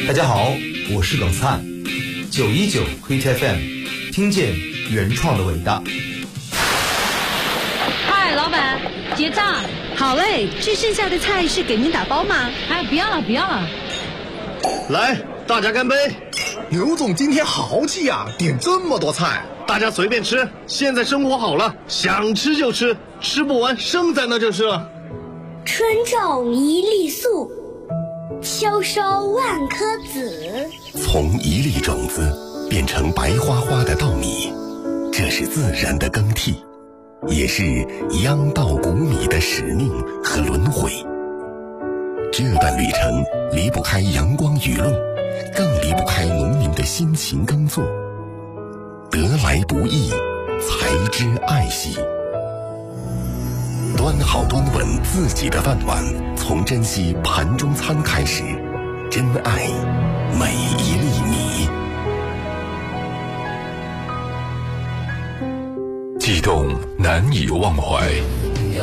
大家好，我是冷灿，919 Hit FM， 听见原创的伟大。 嗨，老板，结账。 好嘞，这剩下的菜是给您打包吗？ 哎，不要了，不要了。 来，大家干杯！ 刘总今天豪气呀，点这么多菜， 大家随便吃。现在生活好了，想吃就吃，吃不完剩在那就是了。 春种一粒粟，秋收万颗子。 从一粒种子变成白花花的稻米，这是自然的更替，也是秧稻谷米的使命和轮回。这段旅程离不开阳光雨露，更离不开农民的辛勤耕作。得来不易，才知爱惜。端好端稳自己的饭碗，从珍惜盘中餐开始，珍爱每一粒米。 悸动难以忘怀，